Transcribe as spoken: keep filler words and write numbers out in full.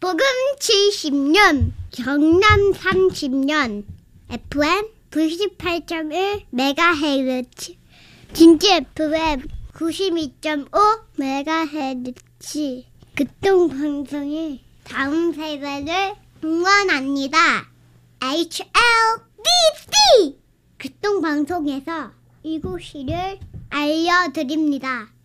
복음 칠십 년, 경남 삼십 년, 에프엠 구십팔 점 일 메가헤르츠, 진짜 에프엠 구십이 점 오 메가헤르츠. 극동방송이 다음 세대를 응원합니다. 에이치 엘 디 씨 극동방송에서 이곳을 알려드립니다.